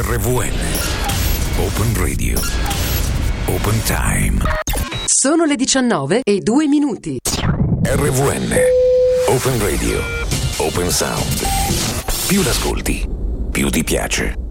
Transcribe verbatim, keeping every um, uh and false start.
R V N Open Radio Open Time. Sono le diciannove e due minuti. R V N Open Radio Open Sound. Più l'ascolti, più ti piace.